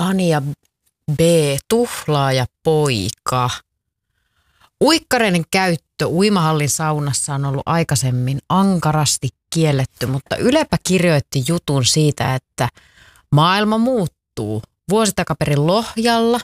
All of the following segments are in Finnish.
Anja B. Tuhlaaja poika. Uikkareiden käyttö uimahallin saunassa on ollut aikaisemmin ankarasti kielletty, mutta Ylepä kirjoitti jutun siitä, että maailma muuttuu. Vuosi takaperin Lohjalla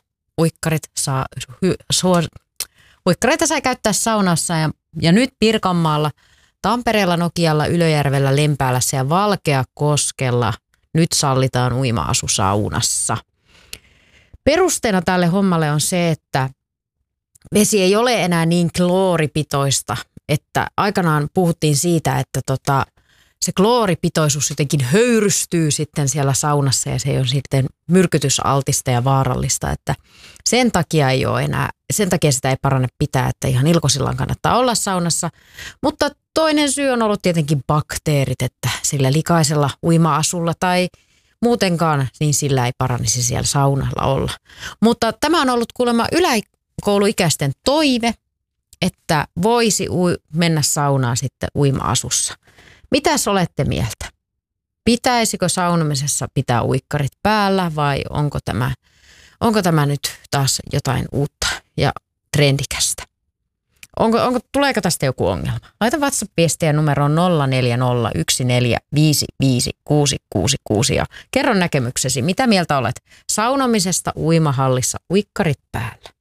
uikkareita sai käyttää saunassa ja nyt Pirkanmaalla, Tampereella, Nokialla, Ylöjärvellä, Lempäälässä ja Valkeakoskella nyt sallitaan uima-asu saunassa. Perusteena tälle hommalle on se, että vesi ei ole enää niin klooripitoista, että aikanaan puhuttiin siitä, että se klooripitoisuus jotenkin höyrystyy sitten siellä saunassa ja se on sitten myrkytysaltista ja vaarallista, että sen takia sitä ei parane pitää, että ihan ilkosillaan kannattaa olla saunassa, mutta toinen syy on ollut tietenkin bakteerit, että sillä likaisella uima-asulla tai muutenkaan, niin sillä ei paranisi siellä saunalla olla. Mutta tämä on ollut kuulemma yläkouluikäisten toive, että voisi mennä saunaan sitten uima-asussa. Mitäs olette mieltä? Pitäisikö saunomisessa pitää uikkarit päällä vai onko tämä nyt taas jotain uutta ja trendikästä? Tuleeko tästä joku ongelma? Laita WhatsApp-viestiä numeroon 0401455666 ja kerro näkemyksesi. Mitä mieltä olet saunomisesta uimahallissa uikkarit päällä?